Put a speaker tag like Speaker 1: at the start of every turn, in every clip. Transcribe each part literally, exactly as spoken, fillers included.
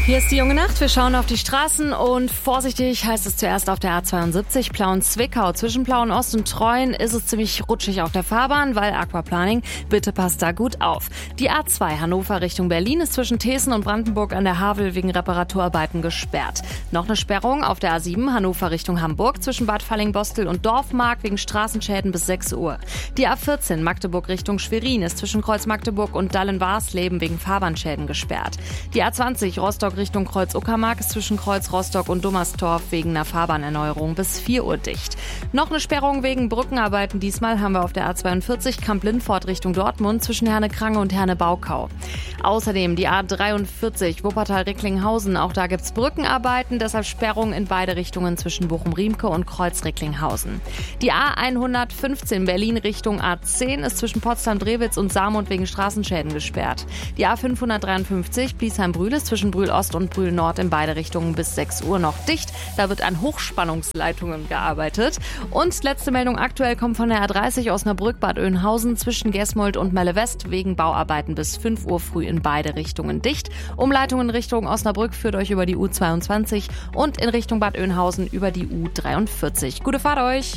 Speaker 1: Hier ist die junge Nacht. Wir schauen auf die Straßen und vorsichtig heißt es zuerst auf der A zweiundsiebzig Plauen-Zwickau. Zwischen Plauen-Ost und Treuen ist es ziemlich rutschig auf der Fahrbahn, weil Aquaplaning. Bitte passt da gut auf. Die A zwei Hannover Richtung Berlin ist zwischen Thesen und Brandenburg an der Havel wegen Reparaturarbeiten gesperrt. Noch eine Sperrung auf der A sieben Hannover Richtung Hamburg zwischen Bad Falling-Bostel und Dorfmark wegen Straßenschäden bis sechs Uhr. Die A vierzehn Magdeburg Richtung Schwerin ist zwischen Kreuz Magdeburg und Dallen-Warsleben wegen Fahrbahnschäden gesperrt. Die A zwanzig Rostock Richtung Kreuz-Uckermark ist zwischen Kreuz Rostock und Dummerstorf wegen einer Fahrbahnerneuerung bis vier Uhr dicht. Noch eine Sperrung wegen Brückenarbeiten. Diesmal haben wir auf der A zweiundvierzig Kamp-Lindfort Richtung Dortmund zwischen Herne-Krange und Herne-Baukau. Außerdem die A dreiundvierzig Wuppertal-Recklinghausen. Auch da gibt's Brückenarbeiten, deshalb Sperrung in beide Richtungen zwischen Bochum-Riemke und Kreuz-Recklinghausen. Die A hundertfünfzehn Berlin Richtung A zehn ist zwischen Potsdam-Drewitz und Saarmund wegen Straßenschäden gesperrt. Die A fünfhundertdreiundfünfzig Bliesheim-Brühl ist zwischen Brühl-Ost und Brühl-Nord in beide Richtungen bis sechs Uhr noch dicht. Da wird an Hochspannungsleitungen gearbeitet. Und letzte Meldung aktuell kommt von der A dreißig Osnabrück-Bad Oeynhausen zwischen Gesmold und Melle-West wegen Bauarbeiten bis fünf Uhr früh in beide Richtungen dicht. Umleitung in Richtung Osnabrück führt euch über die U zweiundzwanzig und in Richtung Bad Oeynhausen über die U dreiundvierzig. Gute Fahrt euch!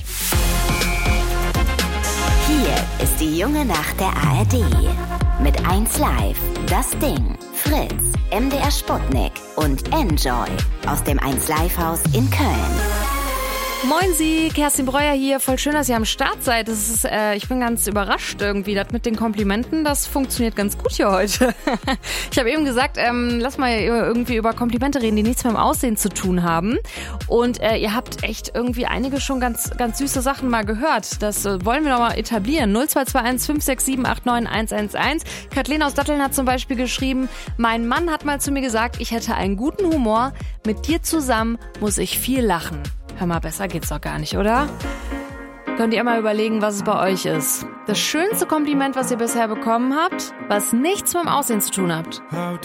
Speaker 2: Hier ist die junge Nacht der A R D. Mit eins Live, das Ding, Fritz, M D R Sputnik und Enjoy aus dem eins Live Haus in Köln.
Speaker 1: Moin Sie, Kerstin Breuer hier. Voll schön, dass ihr am Start seid. Das ist, äh, ich bin ganz überrascht irgendwie. Das mit den Komplimenten, das funktioniert ganz gut hier heute. Ich habe eben gesagt, ähm, lass mal irgendwie über Komplimente reden, die nichts mit dem Aussehen zu tun haben. Und äh, ihr habt echt irgendwie einige schon ganz ganz süße Sachen mal gehört. Das äh, wollen wir noch mal etablieren. null zwei zwei eins fünf sechs sieben acht neun eins eins eins. Kathleen aus Datteln hat zum Beispiel geschrieben, mein Mann hat mal zu mir gesagt, ich hätte einen guten Humor. Mit dir zusammen muss ich viel lachen. Hör mal, besser geht's doch gar nicht, oder? Könnt ihr mal überlegen, was es bei euch ist. Das schönste Kompliment, was ihr bisher bekommen habt, was nichts mit dem Aussehen zu tun habt.